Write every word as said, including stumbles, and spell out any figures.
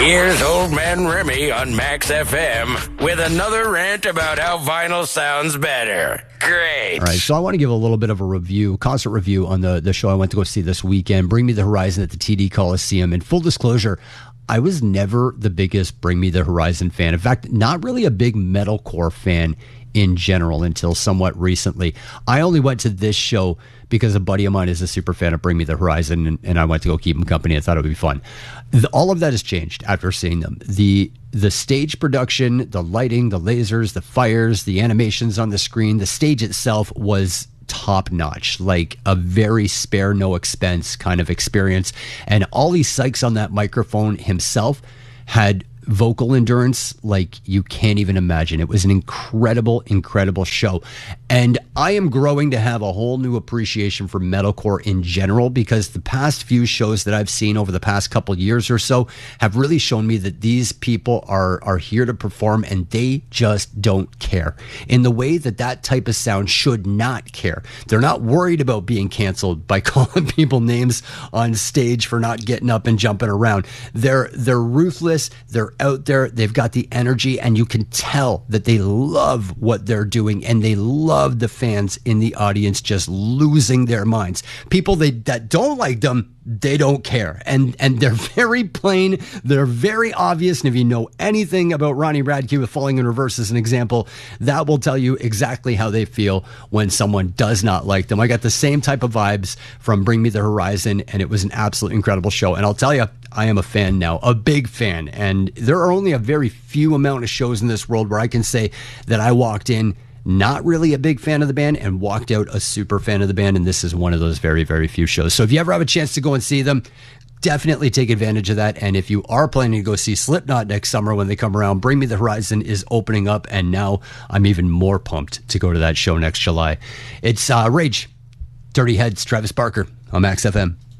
Here's Old Man Remy on Max F M with another rant about how vinyl sounds better. Great. All right, so I want to give a little bit of a review, concert review on the, the show I went to go see this weekend, Bring Me the Horizon at the T D Coliseum. And full disclosure, I was never the biggest Bring Me the Horizon fan. In fact, not really a big metalcore fan in general until somewhat recently. I only went to this show because a buddy of mine is a super fan of Bring Me the Horizon, and, and I went to go keep him company. I thought it would be fun. The, all of that has changed after seeing them. The the stage production, the lighting, the lasers, the fires, the animations on the screen, the stage itself was top notch, like a very spare no expense kind of experience. And Ollie Sykes on that microphone himself had vocal endurance like you can't even imagine. It was an incredible, incredible show. And I am growing to have a whole new appreciation for metalcore in general, because the past few shows that I've seen over the past couple years or so have really shown me that these people are are here to perform, and they just don't care in the way that that type of sound should not care. They're not worried about being canceled by calling people names on stage for not getting up and jumping around. They're they're ruthless. They're out there. They've got the energy, and you can tell that they love what they're doing, and they love the fans in the audience just losing their minds. People they, that don't like them, they don't care. And and they're very plain. They're very obvious. And if you know anything about Ronnie Radke with Falling in Reverse as an example, that will tell you exactly how they feel when someone does not like them. I got the same type of vibes from Bring Me the Horizon, and it was an absolute incredible show. And I'll tell you, I am a fan now, a big fan. And there are only a very few amount of shows in this world where I can say that I walked in not really a big fan of the band and walked out a super fan of the band. And this is one of those very, very few shows. So if you ever have a chance to go and see them, definitely take advantage of that. And if you are planning to go see Slipknot next summer when they come around, Bring Me the Horizon is opening up. And now I'm even more pumped to go to that show next July. It's uh, Rage, Dirty Heads, Travis Barker on Max F M.